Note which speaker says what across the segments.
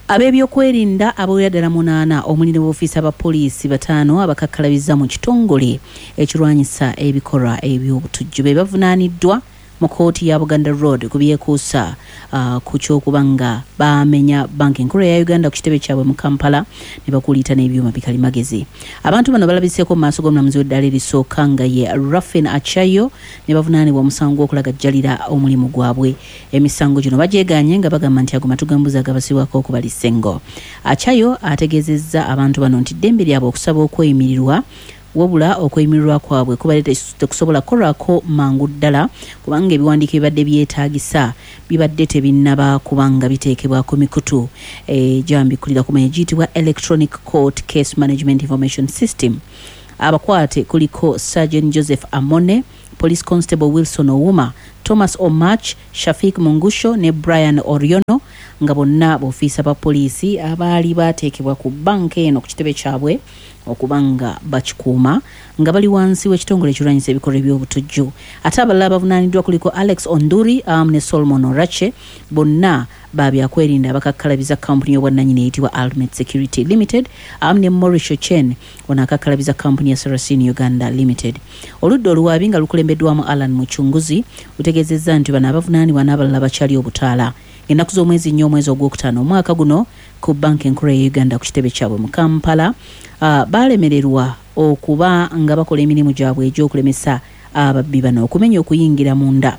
Speaker 1: Ab'ebyokwerinda ab'oyaddala 8 omuli ne b'ofiisa ba poliisi 5 abakakkalabiza mu kitongole ekirwanyisa ebikolwa eby'obutujju be bavunaaniddwa mu kooti ya Buganda Road ku byekuusa ku ky'okubanga baamenya banka enkulu ya Uganda ku kitebe kyabwe mu Kampala ne bakuliita n'ebyuma bikalimagezi. Abantu bano balabiseeko mu maaso g'omulamuzi w'eddaala erisooka nga ye Rafen Achayo ne bavunaanibwa omusango gw'okulagajjalira omulimu gwabwe. Emisango gino bagyegaanye nga bagamba nti ago matugambuzi agabasibwako okuba lisengo. Achayo ategeezezza abantu bano nti ddembe lyabwe okusaba okweyimirirwa wabula okweyimirirwa kwabwe kubadde tekusobola kukolako mangu ddala kubanga ebiwandiiko ebibadde byetaagisa bibadde tebinnaba kubanga biteekebwa ku mikutu gyambikulira kumanya giyitibwa Electronic Court Case Management Information System. Abakwate kuliko Sergeant Joseph Amone, Police Constable Wilson Ouma, Thomas Omach, Shafik Mungusho ne Brian Oriono nga bonna b'ofiisa ba poliisi abaali bateekebwa ku banka eno ku kitebe kyabwe okubanga bakikuuma nga bali wansi w'ekitongole ekirwanyisa ebikolwa eby'obutujju. Ate abalala bavunaaniddwa kuliko Alex Onduri ne Solomon Orache, bonna babyakwerinda abakakkalabiza kampuni y'obwannannyini eyitibwa Ultimate Security Limited ne Mauricio Chen ono akakkalabiza kampuni ya Saracen Uganda Limited. Oludda oluwaabi nga lukulembeddwamu Alan Muchunguzi lutegeezezza nti bano abavunaanibwa n'abalala bakyali obutaala. Ennaku z'omwezi 4 omwezi ogwokutaano omwaka guno ku banka enkulu ya Uganda ku kitebe kyabwe mu Kampala baalemererwa okuba nga bakola emirimu gyabwe egy'okulemesa ababbi bano okumenya okuyingira munda.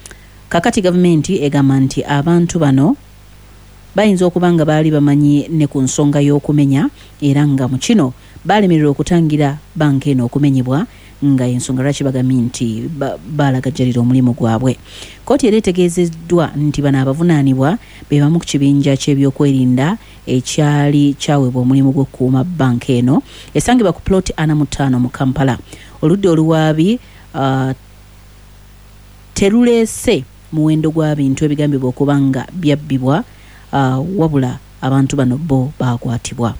Speaker 1: Kakati gavumenti egamba nti abantu bano bayinza okuba nga baali bamanyi ne ku nsonga y'okumenya era nga mu kino baalemererwa okutangira banka eno okumenyebwa nga ensonga lwaki bagambye nti balagajjalira omulimu gwabwe. Kooti era etegeezeddwa nti bano abavunaanibwa be bamu ku kibinja ky'ebyokwerinda ekyali kyaweebwa omulimu gw'okukuuma banka eno esangibwa ku ploti 45 mu Kampala. Oludda oluwaabi teruleese muwendo gw'ebintu ebigambibwa okuba nga byabbibwa wabula abantu bano bo bakwatibwa.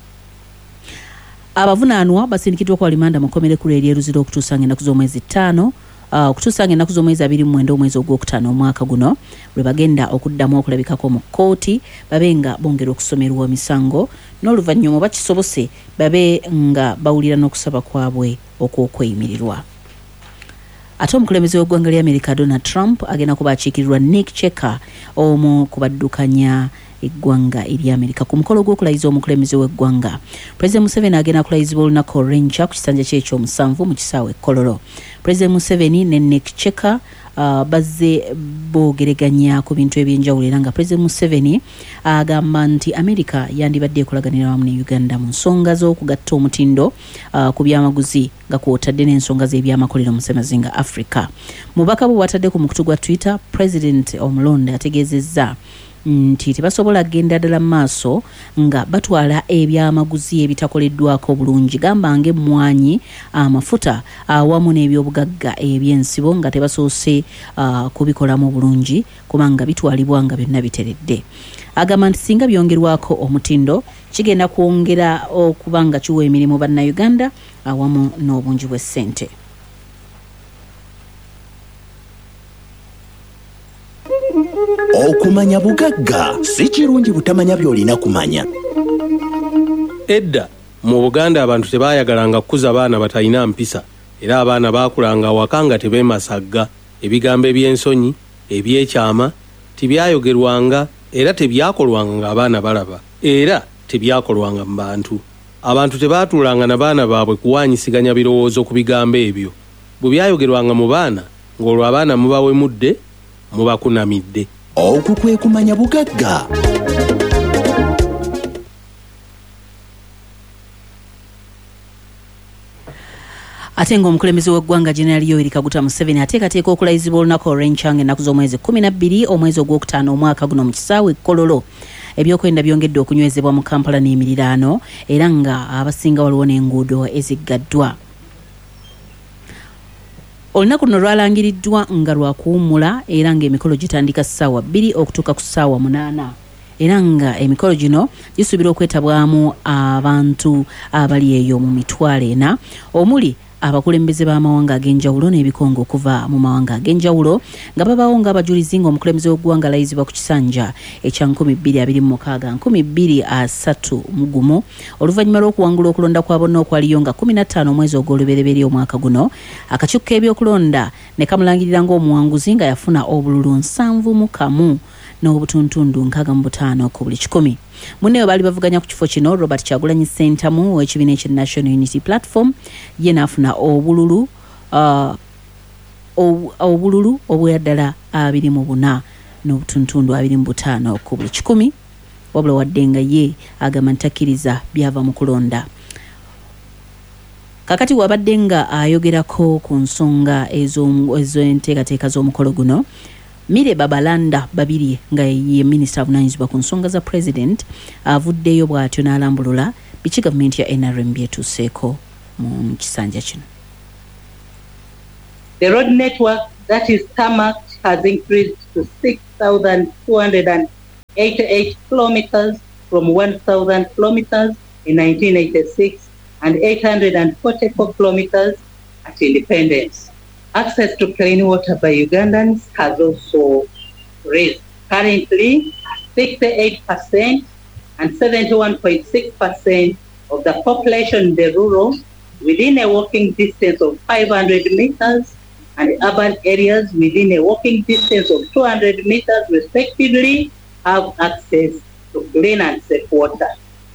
Speaker 1: Abavunaanwa basindikiddwa kwa limanda mu kkomera ekkulu ery'eruzira okutuusa ng'ennaku z'omwezi 5 okutuusa ng'ennaku z'omwezi 29 omwezi ogwokutaano omwaka guno lwe bagenda okuddamu okulabikako mu kkooti babe nga bongera okusomerwa emisango n'oluvannyuma bakisobose babe nga bawulira n'okusaba kwabwe okw'okweyimirirwa. Ate omukulembeze w'eggwanga lya America Donald Trump agenda kuba akiikirirwa Nick Checker omu kubaddukanya eggwanga erya America ku mukolo gw'okulayiza omukulembeze w'eggwanga. President Museveni agenda kulayizibwa olunaku olw'enkya ku kisanja kye ekyomusanvu mu kisaawe Kololo. President Museveni ne Nick Checker bazze boogeraganya ku bintu ebyenjawulo era nga President Museveni agamba nti America yandibadde ekolaganira wamu ne Uganda mu nsonga z'okugatta omutindo ku byamaguzi nga kw'otadde n'ensonga z'ebyamakolero mu ssemazinga Africa. Mubaka bwe watadde ku mukutu gwa Twitter, President omulonde ategeezezza nti tebasobola kgenda ddala mu maaso nga batwala ebyamaguzi ebitakoleddwako bulungi gamba ng'emmwanyi, amafuta awamu n'ebyobugagga eby'ensibo nga tebasoose kubikolamu bulungi kubanga bitwalibwa nga byonna biteredde. Agamba nti singa byongerwako omutindo kigenda kwongera okuba nga kiwa emirimu bannayuganda awamu n'obungi bw'essente.
Speaker 2: Okumanya bugagga si kirungi butamanya by'olina kumanya.
Speaker 3: Edda mu Buganda abantu tebayagalanga kukuza baana batalina mpisa era abaana baakulanga awaka nga tebeemasagga. Ebigambo eby'ensonyi, ebyekyama tibyayogerwanga era tebyakolwanga ng'abaana balaba era tebyakolwanga mu bantu. Abantu tebaatuulanga na baana baabwe kuwaanyisiganya birowoozo ku bigambo ebyo. Bwe byayogerwanga mu baana ng'olwo abaana mubawemudde mubakunamidde.
Speaker 2: Okwo kwe kumanya bugagga.
Speaker 1: Ate ng'omukulembeze w'eggwanga General Yoweri Kaguta Museveni ateekateeka okulayizibwa olunaku olw'enkya ng'ennaku z'omwezi 12 omwezi ogwokutaano omwaka guno mu kisaawe Kololo. Ebyokwenda byongedde okunywezebwa mu Kampala n'emiriraano era nga abasinga waliwo n'enguudo eziggaddwa. Olunaku luno lwalangiriddwa nga lwakuwummula era ng'emikolo gitandika ssaawa 2 okutuuka ku ssaawa 8 era nga emikolo gino gisuubirwa okwetabwamu abantu abali eyo mu mitwalo 4 omuli abakulembeze b'amawanga ag'enjawulo n'ebikongo okuva mu mawanga ag'enjawulo nga babawo ng'abajulizi ng'omukulembeze w'eggwanga layizibwa ku kisanja ekya 2026 oluvannyuma lw'okuwangula okulonda kwa bonna okwaliyo nga 15 omwezi ogw'olubereberye omwaka guno akakiiko k'ebyokulonda ne kamulangirira ng'omuwanguzi nga yafuna obululu 7 n'obutuntundu 65 ku buli 100. Munneyo baali bavuganya ku kifo kino Robert Kyagulanyi Ssentamu w'ekibiina ekya National Unity Platform ye n'afuna obululu obulya ddala 24 n'obutuntundu 25 ku buli 100 wabula wadde nga ye agamba ntakkiriza byava mu kulonda. Kakati wabadde nga ayogerako ku nsonga ez'enteekateeka z'omukolo guno, Mire Babalanda Babiri nga ye minisita avunaanyizibwa ku nsonga za president avuddeyo bw'atyo n'alambulula biki gavumenti ya NRM byetuuseeko mu kisanja kino.
Speaker 4: The road network that is tarmacked has increased to 6,288 kilometers from 1,000 kilometers in 1986 and 844 kilometers at independence. Access to clean water by Ugandans has also raised. Currently, 68% and 71.6% of the population in the rural within a walking distance of 500 meters and urban areas within a walking distance of 200 meters respectively have access to clean and safe water.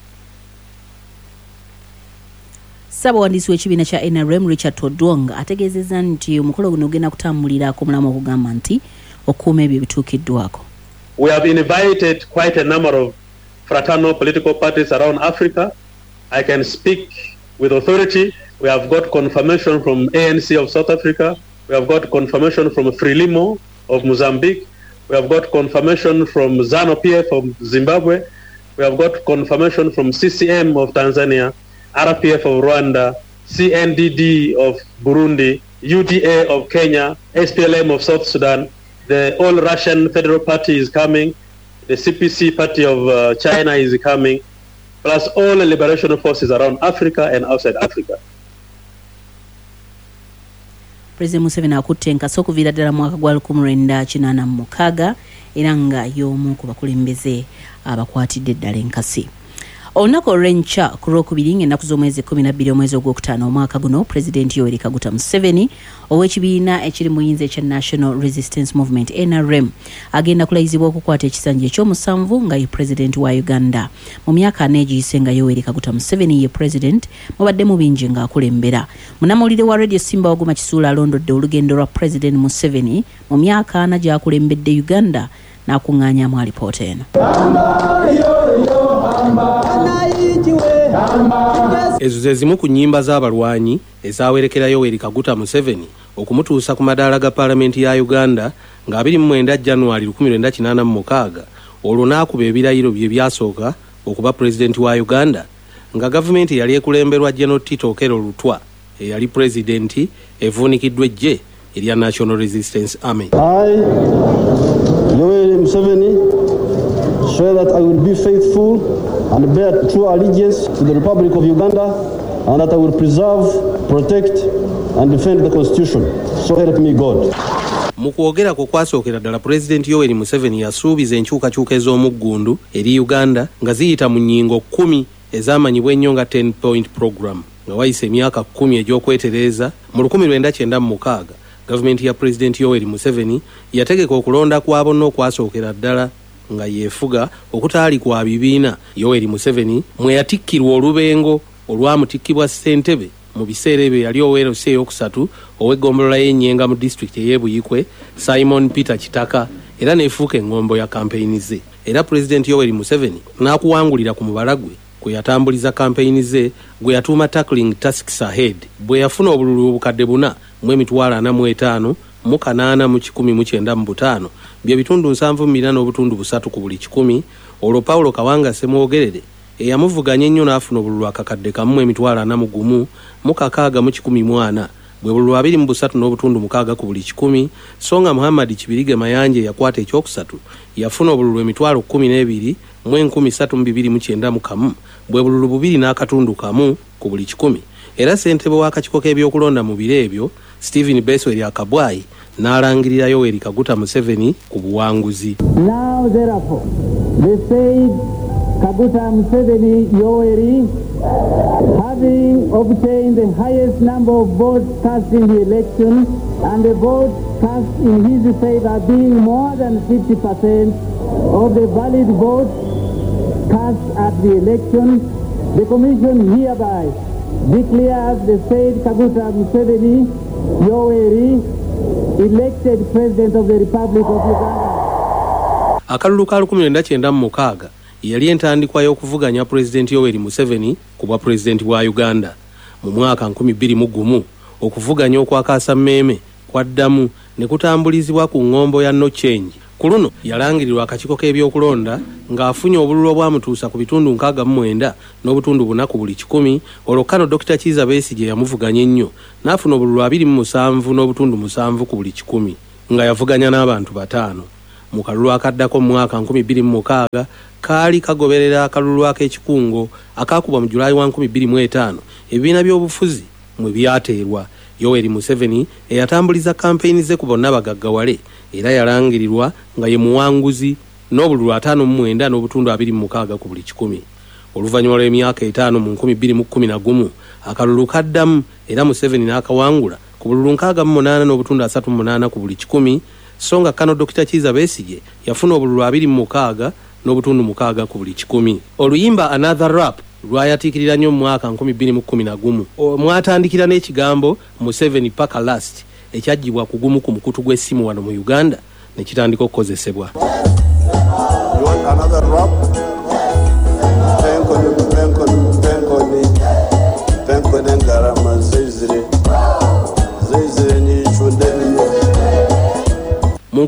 Speaker 1: Ssaabawandiisi w'ekibiina kya NRM Richard Odwong ategeezezza nti omukolo guno ogenda kutambulira ku mulamu okugamba nti okuuma ebyo bituukiddwako.
Speaker 5: We have invited quite a number of fraternal political parties around Africa. I can speak with authority. We have got confirmation from ANC of South Africa. We have got confirmation from Frelimo of Mozambique. We have got confirmation from ZANU-PF of Zimbabwe. We have got confirmation from CCM of Tanzania, RPF of Rwanda, CNDD of Burundi, UDA of Kenya, SPLM of South Sudan. The All-Russian Federal Party is coming. The CPC Party of China is coming, plus all the liberation forces around Africa and outside Africa.
Speaker 1: President Museveni akutte enkasi okuviira ddala mwaka gwa 1986 era nga y'omu ku bakulembeze abakwatidde ddala enkasi. Olunaku olw'enkya ku Lwokubiri ng'ennaku z'omwezi 12 omwezi ogwokutaano omwaka guno, Pulezidenti Yoweri Kaguta Museveni ow'ekibiina ekiri mu yinza ekya National Resistance Movement NRM agenda kulayizibwa okukwata ekisanja ekyomusanvu nga ye Pulezidenti wa Uganda. Mu myaka 4 egiyise nga Yoweri Kaguta Museveni ye Pulezidenti, mubaddemu bingi ng'akulembera. Munnamawulire wa Radio Simba Waguma Kisuula alondodde olugendo lwa Pulezidenti Museveni mu myaka 4 gy'akulembedde Uganda n'akuŋŋaanyaamu alipoota eno.
Speaker 3: Ezo ze zimu ku nnyimba z'abalwanyi ezaawerekera Yoweri Kaguta Museveni okumutuusa ku madaala ga Paalamenti ya Uganda nga 29 January 1986 olwo n'akuba ebirayiro bye byasooka okuba Pulezidenti wa Uganda nga gavumenti yali ekulemberwa General Tito Okello Lutwa eyali Pulezidenti evuunikiddwa eggye erya National Resistance Army.
Speaker 6: Yoweri Museveni swear that I will be faithful and bear true allegiance to the Republic of Uganda and that I will preserve, protect and defend the Constitution. So help me God.
Speaker 3: Mu kwogera kwe kwasookera ddala Pulezidenti Yoweri Museveni yasuubiza enkyukakyuka ez'omuggundu eri Uganda nga ziyita mu nnyingo 10 ezamanyibwa ennyo nga 10-point program nga wayise emyaka 10 egy'okwetereeza. Mu 1996 gavumenti ya Pulezidenti Yoweri Museveni yategeka okulonda kwa bonna okwasookera ddala nga yeefuga okutaali kwa bibiina. Yoweri Museveni mwe yatikkirwa olubengo olwamutikkibwa ssentebe mu biseera ebyo yali oweerose eyokusatu ow'eggombolola y'Ennyenga mu disitulikiti ey'Ebuyikwe, Simon Peter Kitaka, era neefuuka eŋŋombo ya kampeyini ze. Era Pulezidenti Yoweri Museveni n'akuwangulira ku mubala gwe kwe yatambuliza kampeyini ze gwe yatuuma Tackling Tasks Ahead, bwe yafuna obululu obukadde 4,45 mu 8,195 bye bitundu 7 n'obutundu 3 ku buli 100. Olwo Paulo Kawanga Semwogerere eyamuvuganya ennyo n'afuna obululu akakadde 1,41 mu 6,140 bwe bululu 23 n'obutundu 6 ku buli 100. Songa Muhammad Kibirige Mayanje yakwata ekyokusatu yafuna obululu 12,000 mu 13,291 bwe bululu 2 n'akatundu 1 ku buli 100. era ssentebe w'akakiiko k'ebyokulonda mu biro ebyo Stephen Besweri Akabwai n'alangirira Yoweri Kaguta Museveni ku buwanguzi.
Speaker 7: Now therefore the said Kaguta Museveni Yoweri, having obtained the highest number of votes cast in the election and the votes cast in his favor being more than 50% of the valid votes cast at the election, the Commission hereby declares the said Kaguta Museveni Yoweri elected President of the Republic of Uganda.
Speaker 3: Akalulu ka 1996 yali entandikwa y'okuvuganya President Yoweri Museveni ku bwa President wa Uganda. Mu mwaka 2001 okuvuganya okwakaasa mmeme kwaddamu ne kutambulizibwa ku ngombo ya no change. Ku luno yalangirirwa akakiiko k'ebyokulonda ng'afunye obululu obwamutuusa ku bitundu 69 n'obutundu 4 ku buli 100. Olokano Dr. Kizza Besigye yamuvuganya ennyo n'afuna obululu 27 n'obutundu 7 ku buli 100 nga yavuganya n'abantu 5. Mu kalulu akaddako mu mwaka 2006 kaali kagoberera akalulu ak'ekikungo akaakubwa mu Julayi 2005 ebibiina by'obufuzi mwe byateerwa. Yoweri Museveni eyatambuliza kampeyini ze ku bonna bagaggawale era yalangirirwa nga ye muwanguzi n'obululu 59 n'obutundu 26 ku buli 100. Oluvannyuma lw'emyaka 5 mu 2011 akalulu kaddamu era Museveni n'akawangula ku bululu 68 n'obutundu 38 ku buli 100, so nga Kano Dr. Kizza Besigye yafuna obululu 26 n'obutundu 6 ku buli 100. Oluyimba Another Rap lwayatiikirira nnyo mu mwaka 2011 mwatandikira n'ekigambo Museveni paka last ekyaggyibwa ku gumu ku mukutu gw'essimu wano mu Uganda ne kitandika okukozesebwa. Mu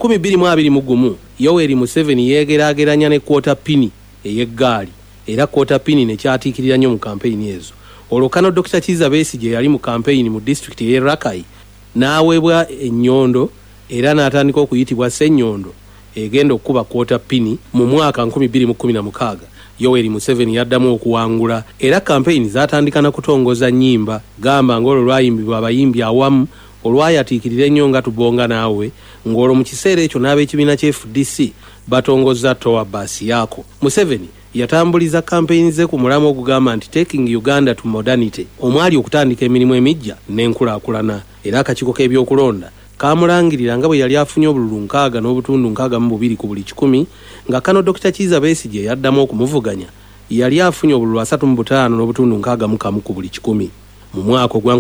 Speaker 3: 2021 Yoweri Museveni yeegeraageranya ne kwota pini ey'eggaali era kwota pini ne kyatiikirira nnyo mu kampeyini ezo. Olokano Dr. Kizza Besigye yali mu kampeyini mu district y'e Rakai n'aweebwa ennyondo era n'atandika okuyitibwa Ssenyondo egenda okukuba kwota pini mu mwaka 2016. Yoweri Museveni yaddamu okuwangula era kampeyini zaatandika na kutongoza nnyimba gamba ng'olwo lwayimbibwa abayimbi awamu olwayatiikirira ennyo nga tubonga naawe ng'olwo mu kiseera ekyo n'ab'ekibiina kya FDC batongoza towa baasi yaako. Museveni yatambuliza kampeyini ze ku mulamwa ogugamba nti taking Uganda to modernity, omwali okutandika emirimu emijja n'enkulaakulana. Era akakiiko k'ebyokulonda kaamulangirira nga bwe yali afunye obululu 6 n'obutundu 62 ku buli 100 nga Kano Dr. Kizza Besigye yaddamu okumuvuganya yali afunye obululu 35 n'obutundu 61 ku buli 100. Mu mwaka ogwa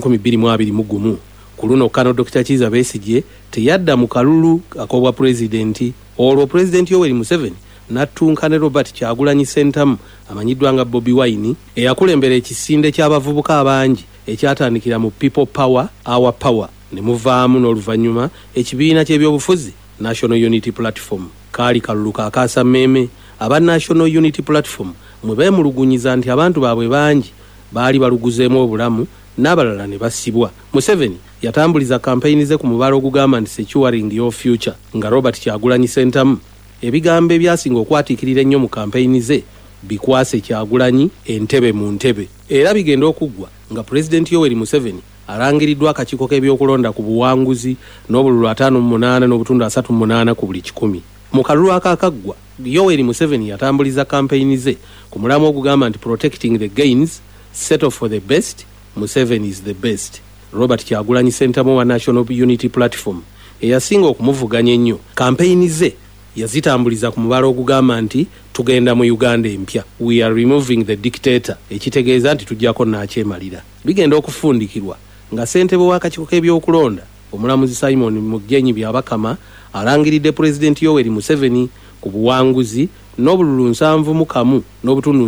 Speaker 3: 2021 ku luno Kano Dr. Kizza Besigye teyadda mu kalulu ak'obwa pulezidenti. Olwo Pulezidenti Yoweri Museveni n'attunka ne Robert Kyagulanyi Ssentamu amanyiddwa nga Bobi Wine eyakulembera ekisinde ky'abavubuka abangi ekyatandikira mu People Power Our Power ne muvaamu n'oluvannyuma ekibiina ky'ebyobufuzi National Unity Platform. Kaali kalulu kaakaasa mmeme aba National Unity Platform mwe beemulugunyiza nti abantu baabwe bangi baali baluguzeemu obulamu n'abalala ne basibwa. Museveni yatambuliza kampeyini ze ku mubala ogugamba nti securing your future nga Robert Kyagulanyi Ssentamu ebigambo ebyasinga okwatiikirira ennyo mu kampeyini ze bikwase Kyagulanyi entebe mu ntebe era bigenda okuggwa nga Pulezidenti Yoweri Museveni alangiriddwa akakiiko k'ebyokulonda ku buwanguzi n'obululu 58 n'obutundu 38 ku buli 100. Mu kalulu akaakaggwa Yoweri Museveni yatambuliza kampeyini ze ku mulamwa ogugamba nti protecting the gains, settle for the best, Museveni is the best. Robert Kyagulanyi Ssentamu wa National Unity Platform eyasinga okumuvuganya ennyo kampeyini ze yazitambuliza ku mubala ogugamba nti tugenda mu Uganda empya, we are removing the dictator, ekitegeeza nti tujjako n'akyemalira. Bigenda okufundikirwa nga ssentebe w'akakiiko k'ebyokulonda omulamuzi Simon Mugyenyi Byabakama alangiridde Pulezidenti Yoweri Museveni ku buwanguzi n'obululu 71 n'obutundu